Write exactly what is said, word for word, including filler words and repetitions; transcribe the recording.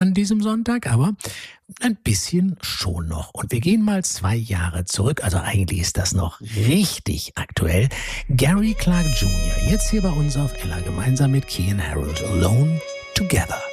an diesem Sonntag, aber ein bisschen schon noch. Und wir gehen mal zwei Jahre zurück, also eigentlich ist das noch richtig aktuell. Gary Clark Junior, jetzt hier bei uns auf Ella, gemeinsam mit Kean Harold, Alone Together.